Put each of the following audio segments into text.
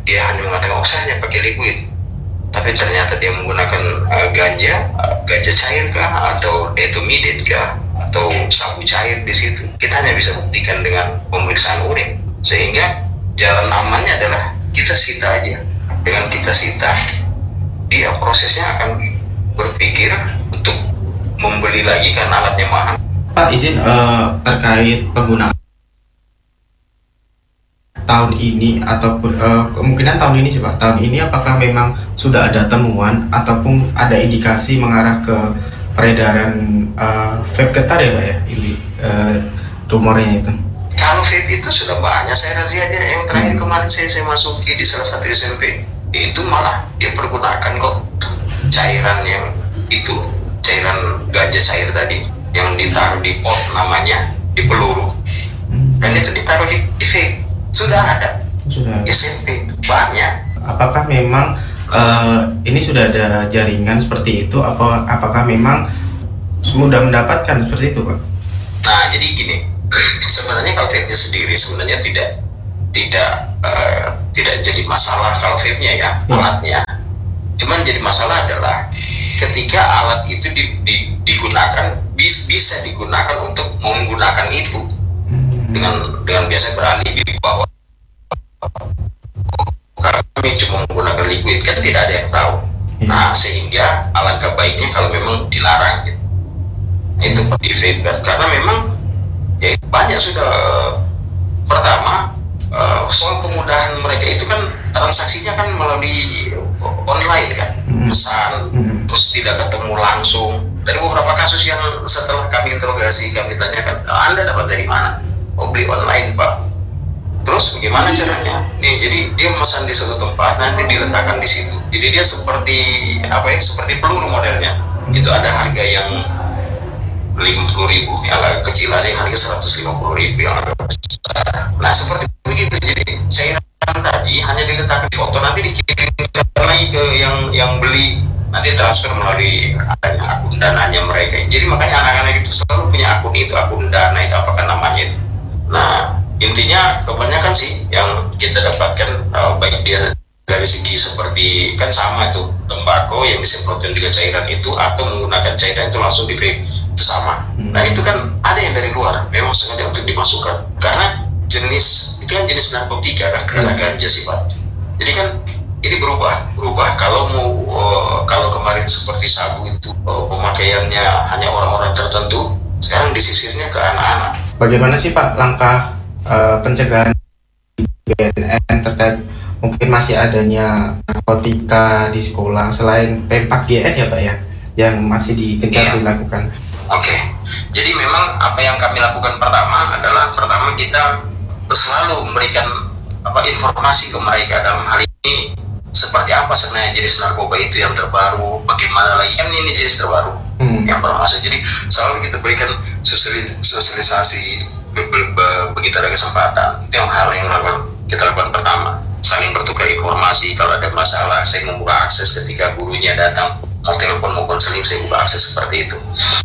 dia hanya mengatakan oh saya hanya pakai liquid, tapi ternyata dia menggunakan ganja cair kah, atau etomidate kah, atau sabu cair di situ. Kita hanya bisa buktikan dengan pemeriksaan urin. Sehingga jalan amannya adalah kita sita aja. Dengan kita sita, dia prosesnya akan berpikir untuk membeli lagi karena alatnya mahal. Pak, izin terkait penggunaan tahun ini ataupun kemungkinan tahun ini sih Pak, tahun ini apakah memang sudah ada temuan ataupun ada indikasi mengarah ke peredaran vape getar ya Pak ya, ini rumornya itu? Kalau vape itu sudah banyak, saya razia aja yang terakhir kemarin saya masuki di salah satu SMP, itu malah dia pergunakan kok cairan yang itu, cairan ganja cair tadi yang ditaruh di pot namanya, di peluru, dan itu ditaruh di vape. Sudah ada SMP itu banyak. Apakah memang ini sudah ada jaringan seperti itu? Apakah memang mudah mendapatkan seperti itu Pak? Nah jadi gini, sebenarnya kalau vape-nya sendiri sebenarnya tidak jadi masalah kalau vape-nya ya, alatnya. Cuman jadi masalah adalah ketika alat itu digunakan, bisa digunakan untuk menggunakan itu dengan biasa beralih di bawah. Kami cuma menggunakan liquid, kan tidak ada yang tahu. Nah sehingga alangkah baiknya kalau memang dilarang gitu. Itu di vape kan, karena memang ya banyak sudah. Pertama soal kemudahan mereka itu kan, transaksinya kan melalui online kan, pesan, terus tidak ketemu langsung. Dari beberapa kasus yang setelah kami interogasi, kami tanyakan, Anda dapat dari mana? Oh beli online Pak. Terus bagaimana caranya? Nih, jadi dia memesan di suatu tempat, nanti diletakkan di situ. Jadi dia seperti apa ya? Seperti peluru modelnya. Itu ada harga yang 50.000, yang agak kecil, ada yang harga 150.000, yang agak besar. Nah seperti begitu. Jadi cairan tadi hanya diletakkan di foto, nanti dikirim lagi ke yang beli, nanti transfer melalui akun dananya mereka. Jadi makanya anak-anak itu selalu punya akun itu, akun dana itu, apakah namanya itu. Nah intinya kebanyakan sih yang kita dapatkan baik dia dari segi seperti kan sama itu tembakau yang disemprotkan dengan cairan itu, atau menggunakan cairan itu langsung di vape, itu sama. Nah itu kan ada yang dari luar memang sengaja untuk dimasukkan, karena jenis itu kan jenis narkotika kan, karena ganja sifatnya. Jadi kan ini berubah kalau kemarin seperti sabu itu pemakaiannya hanya orang-orang tertentu, sekarang disisirnya ke anak-anak. Bagaimana sih Pak langkah pencegahan BNN terkait mungkin masih adanya narkotika di sekolah selain P4GN ya Pak ya, yang masih digencar dilakukan? Oke. Jadi memang apa yang kami lakukan pertama kita selalu memberikan informasi ke mereka dalam hal ini, seperti apa sebenarnya jenis narkoba itu yang terbaru, bagaimana lagi kan ini jenis terbaru yang bermasuk. Jadi selalu kita berikan sosialisasi begitu ada kesempatan. Itu yang hal yang kita lakukan pertama, saling bertukar informasi. Kalau ada masalah saya membuka akses, ketika gurunya datang mau telepon mau konseling, saya buka akses seperti itu.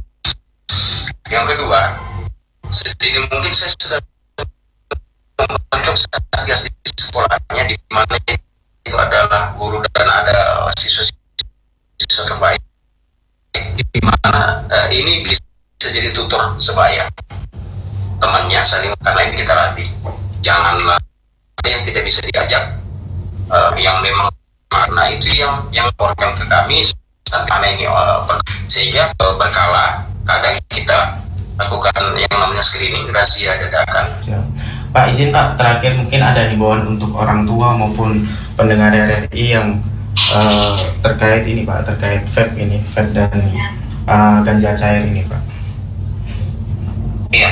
Yang kedua, ini mungkin saya sudah membentuk satgas di sekolahnya, di mana itu adalah guru dan ada siswa terbaik, di mana ini bisa jadi tutor sebaya temannya saling, karena ini kita latih. Janganlah yang tidak bisa diajak, yang memang karena itu yang program ke kami karena ini sehingga berkala kadang kita lakukan yang namanya screening, razia dadakan. Pak, izin Pak, terakhir mungkin ada himbauan untuk orang tua maupun pendengar RRI yang terkait ini Pak, terkait vape dan ganja cair ini Pak. Iya,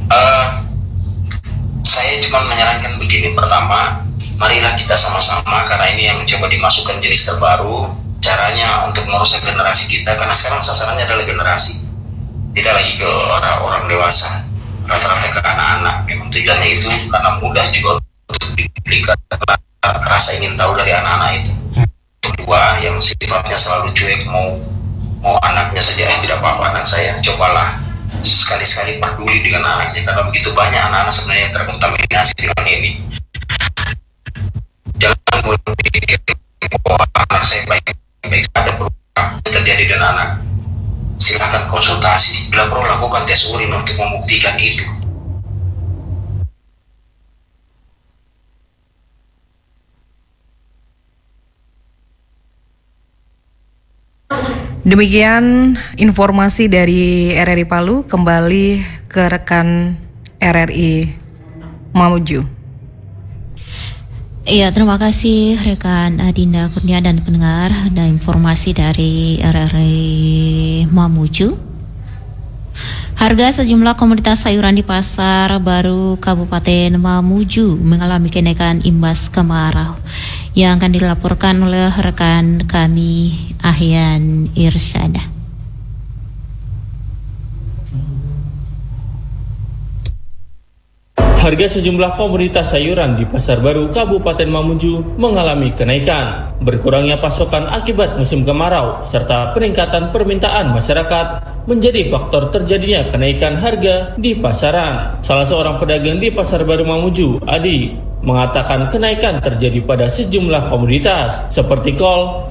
saya cuma menyarankan begini. Pertama, marilah kita sama-sama, karena ini yang coba dimasukkan jenis terbaru, caranya untuk merusak generasi kita, karena sekarang sasarannya adalah generasi, tidak lagi ke orang dewasa, rata-rata ke anak-anak. Memang tujuannya itu karena mudah juga untuk diberikan rasa ingin tahu dari anak-anak itu. Kedua, yang sifatnya selalu cuek, mau anaknya saja tidak apa-apa anak saya, cobalah sekali-sekali peduli dengan anaknya, karena begitu banyak anak-anak sebenarnya yang terkontaminasi dengan ini. Jangan silakan konsultasi. Bila perlu lakukan tes urin untuk membuktikan itu. Demikian informasi dari RRI Palu, kembali ke rekan RRI Mamuju. Iya, terima kasih rekan Dinda Kurnia dan pendengar. Ada informasi dari RRI Mamuju. Harga sejumlah komoditas sayuran di Pasar Baru Kabupaten Mamuju mengalami kenaikan imbas kemarau, yang akan dilaporkan oleh rekan kami Ahyan Irsyada. Harga sejumlah komoditas sayuran di Pasar Baru Kabupaten Mamuju mengalami kenaikan. Berkurangnya pasokan akibat musim kemarau serta peningkatan permintaan masyarakat menjadi faktor terjadinya kenaikan harga di pasaran. Salah seorang pedagang di Pasar Baru Mamuju, Adi, mengatakan kenaikan terjadi pada sejumlah komoditas seperti kol,